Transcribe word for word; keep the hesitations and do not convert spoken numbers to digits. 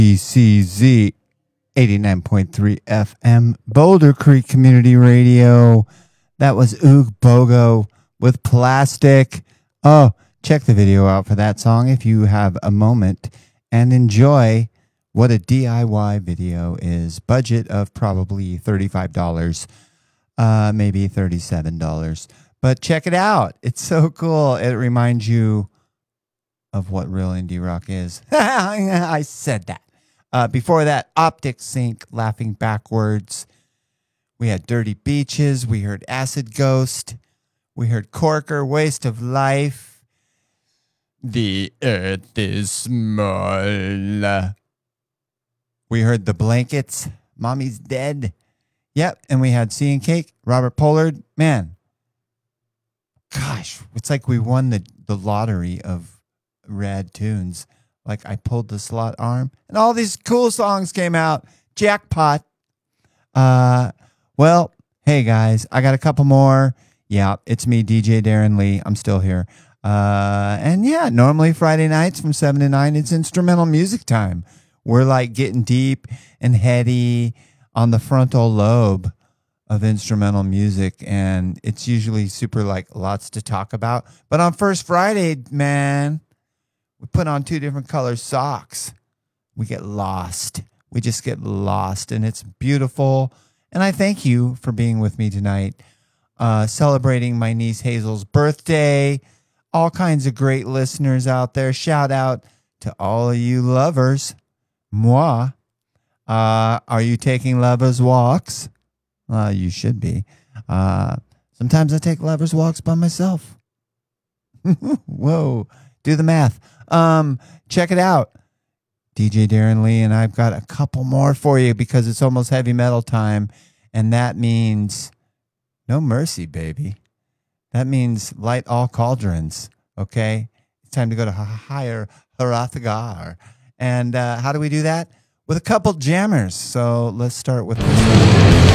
B C Z eighty-nine point three F M, Boulder Creek Community Radio. That was Oog Bogo with Plastic. Oh, check the video out for that song if you have a moment and enjoy what a D I Y video is. Budget of probably thirty-five dollars, uh, maybe thirty-seven dollars. But check it out. It's so cool. It reminds you of what real indie rock is. I said that. Uh, before that, Optic Sync, Laughing Backwards. We had Dirty Beaches. We heard Acid Ghost. We heard Corker, Waste of Life. The Earth is Small. We heard The Blankets, Mommy's Dead. Yep, and we had Sea and Cake, Robert Pollard. Man, gosh, it's like we won the, the lottery of rad tunes. Like I pulled the slot arm and all these cool songs came out. Jackpot. Uh, well, hey guys, I got a couple more. Yeah, it's me, D J Darren Lee. I'm still here. Uh, and yeah, normally Friday nights from seven to nine, it's instrumental music time. We're like getting deep and heady on the frontal lobe of instrumental music. And it's usually super like lots to talk about. But on First Friday, man, we put on two different color socks. We get lost. We just get lost, and it's beautiful. And I thank you for being with me tonight, uh, celebrating my niece Hazel's birthday. All kinds of great listeners out there. Shout out to all of you lovers. Moi. Uh, are you taking lovers walks? Uh, you should be. Uh, sometimes I take lovers walks by myself. Whoa. Do the math. Um, check it out. D J Darren Lee, and I've got a couple more for you because it's almost heavy metal time. And that means no mercy, baby. That means light all cauldrons. Okay. It's time to go to higher Harathagar. And, uh, how do we do that? With a couple jammers. So let's start with this one.